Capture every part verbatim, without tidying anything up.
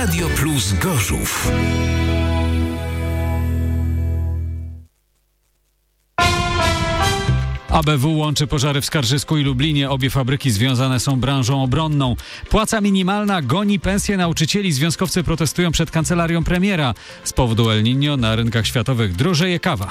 Radio Plus Gorzów. A B W łączy pożary w Skarżysku i Lublinie. Obie fabryki związane są branżą obronną. Płaca minimalna goni pensje nauczycieli. Związkowcy protestują przed kancelarią premiera. Z powodu El Niño na rynkach światowych drożeje kawa.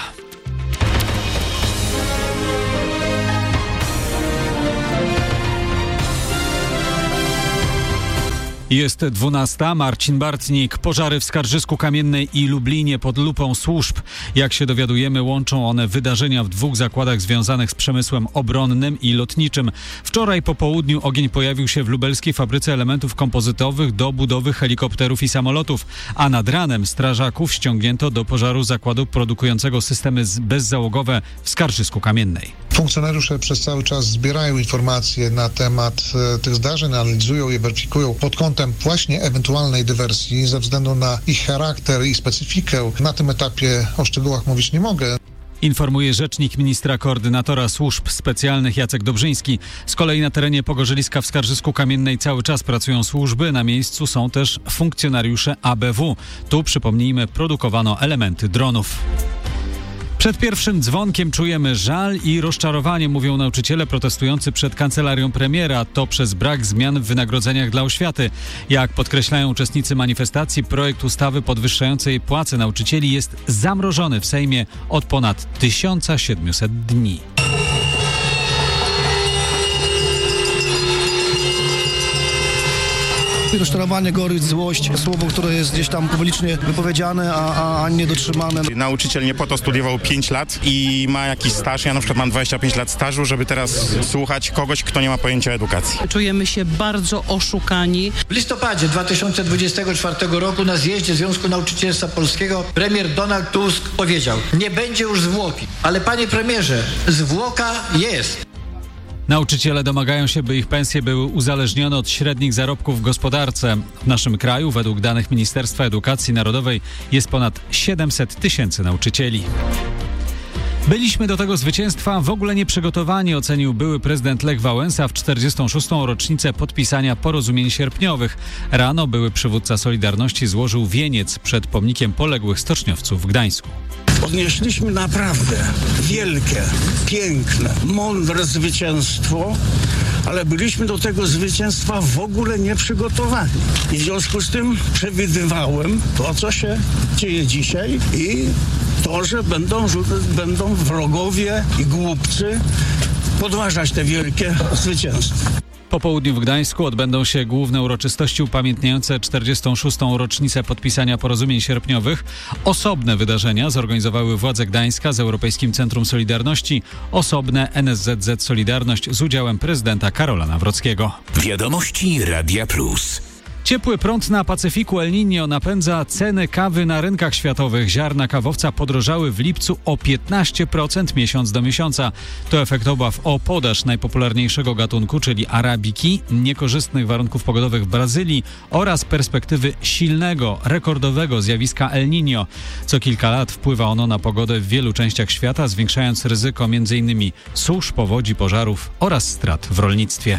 Jest dwunasta. Marcin Bartnik. Pożary w Skarżysku Kamiennej i Lublinie pod lupą służb. Jak się dowiadujemy, łączą one wydarzenia w dwóch zakładach związanych z przemysłem obronnym i lotniczym. Wczoraj po południu ogień pojawił się w lubelskiej fabryce elementów kompozytowych do budowy helikopterów i samolotów, a nad ranem strażaków ściągnięto do pożaru zakładu produkującego systemy bezzałogowe w Skarżysku Kamiennej. Funkcjonariusze przez cały czas zbierają informacje na temat e, tych zdarzeń, analizują je, weryfikują pod kątem właśnie ewentualnej dywersji ze względu na ich charakter i specyfikę. Na tym etapie o szczegółach mówić nie mogę. Informuje rzecznik ministra koordynatora służb specjalnych Jacek Dobrzyński. Z kolei na terenie Pogorzeliska w Skarżysku Kamiennej cały czas pracują służby. Na miejscu są też funkcjonariusze A B W. Tu, przypomnijmy, produkowano elementy dronów. Przed pierwszym dzwonkiem czujemy żal i rozczarowanie, mówią nauczyciele protestujący przed kancelarią premiera. To przez brak zmian w wynagrodzeniach dla oświaty. Jak podkreślają uczestnicy manifestacji, projekt ustawy podwyższającej płace nauczycieli jest zamrożony w Sejmie od ponad tysiąc siedemset dni. Rozczarowanie, gorycz, złość, słowo, które jest gdzieś tam publicznie wypowiedziane, a, a nie dotrzymane. Nauczyciel nie po to studiował pięć lat i ma jakiś staż. Ja na przykład mam dwadzieścia pięć lat stażu, żeby teraz słuchać kogoś, kto nie ma pojęcia o edukacji. Czujemy się bardzo oszukani. W listopadzie dwa tysiące dwudziestego czwartego roku na zjeździe Związku Nauczycielstwa Polskiego premier Donald Tusk powiedział: nie będzie już zwłoki, ale panie premierze, zwłoka jest. Nauczyciele domagają się, by ich pensje były uzależnione od średnich zarobków w gospodarce. W naszym kraju, według danych Ministerstwa Edukacji Narodowej, jest ponad siedemset tysięcy nauczycieli. Byliśmy do tego zwycięstwa w ogóle nieprzygotowani, ocenił były prezydent Lech Wałęsa w czterdziestą szóstą rocznicę podpisania porozumień sierpniowych. Rano były przywódca Solidarności złożył wieniec przed pomnikiem poległych stoczniowców w Gdańsku. Odnieśliśmy naprawdę wielkie, piękne, mądre zwycięstwo, ale byliśmy do tego zwycięstwa w ogóle nieprzygotowani. I w związku z tym przewidywałem to, co się dzieje dzisiaj i to, że będą, będą wrogowie i głupcy podważać te wielkie zwycięstwa. Po południu w Gdańsku odbędą się główne uroczystości upamiętniające czterdziestą szóstą rocznicę podpisania porozumień sierpniowych. Osobne wydarzenia zorganizowały władze Gdańska z Europejskim Centrum Solidarności, osobne N S Z Z Solidarność z udziałem prezydenta Karola Nawrockiego. Wiadomości Radia Plus. Ciepły prąd na Pacyfiku El Niño napędza ceny kawy na rynkach światowych. Ziarna kawowca podrożały w lipcu o piętnaście procent miesiąc do miesiąca. To efekt obaw o podaż najpopularniejszego gatunku, czyli arabiki, niekorzystnych warunków pogodowych w Brazylii oraz perspektywy silnego, rekordowego zjawiska El Niño. Co kilka lat wpływa ono na pogodę w wielu częściach świata, zwiększając ryzyko między innymi susz, powodzi, pożarów oraz strat w rolnictwie.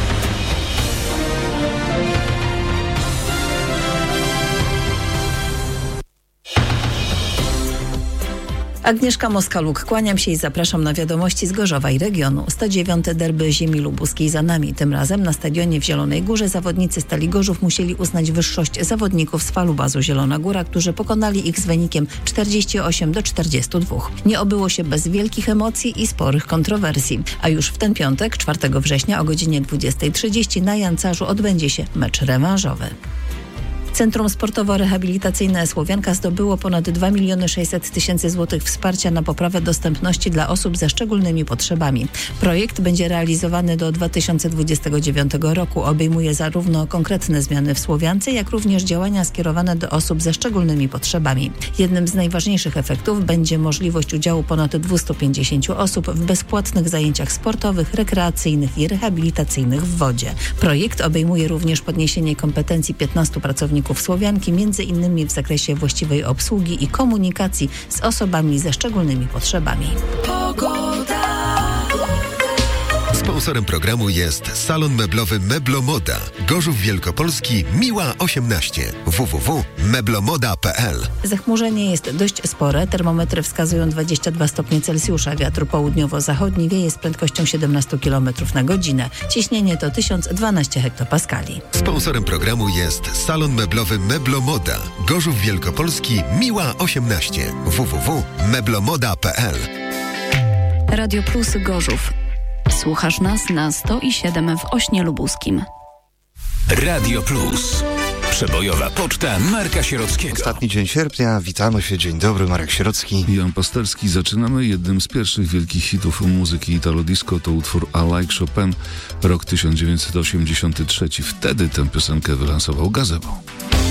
Agnieszka Moskaluk, kłaniam się i zapraszam na wiadomości z Gorzowa i regionu. sto dziewiąte derby ziemi lubuskiej za nami. Tym razem na stadionie w Zielonej Górze zawodnicy Stali Gorzów musieli uznać wyższość zawodników z Falubazu Zielona Góra, którzy pokonali ich z wynikiem czterdzieści osiem do czterdziestu dwóch. Nie obyło się bez wielkich emocji i sporych kontrowersji. A już w ten piątek, czwartego września o godzinie dwudziestej trzydzieści na Jancarzu odbędzie się mecz rewanżowy. Centrum Sportowo-Rehabilitacyjne Słowianka zdobyło ponad dwa miliony sześćset tysięcy złotych wsparcia na poprawę dostępności dla osób ze szczególnymi potrzebami. Projekt będzie realizowany do dwa tysiące dwudziestego dziewiątego roku. Obejmuje zarówno konkretne zmiany w Słowiance, jak również działania skierowane do osób ze szczególnymi potrzebami. Jednym z najważniejszych efektów będzie możliwość udziału ponad dwieście pięćdziesiąt osób w bezpłatnych zajęciach sportowych, rekreacyjnych i rehabilitacyjnych w wodzie. Projekt obejmuje również podniesienie kompetencji piętnastu pracowników Słowianki, między innymi w zakresie właściwej obsługi i komunikacji z osobami ze szczególnymi potrzebami. Pogoda. Sponsorem programu jest salon meblowy Meblomoda. Gorzów Wielkopolski, Miła osiemnaście. w w w kropka meblomoda kropka p l. Zachmurzenie jest dość spore. Termometry wskazują dwadzieścia dwa stopnie Celsjusza. Wiatr południowo-zachodni wieje z prędkością siedemnaście kilometrów na godzinę. Ciśnienie to tysiąc dwanaście hektopaskali. Sponsorem programu jest salon meblowy Meblomoda. Gorzów Wielkopolski, Miła osiemnaście. w w w kropka meblomoda kropka p l. Radio Plus Gorzów. Słuchasz nas na sto i siedem w Ośnie Lubuskim. Radio Plus. Przebojowa poczta Marka Sierockiego. Ostatni dzień sierpnia, witamy się, dzień dobry, Marek Sierocki. Jan Pasterski. Zaczynamy. Jednym z pierwszych wielkich hitów muzyki Italo-Disco to utwór I Like Chopin, rok tysiąc dziewięćset osiemdziesiąty trzeci. Wtedy tę piosenkę wylansował Gazebo.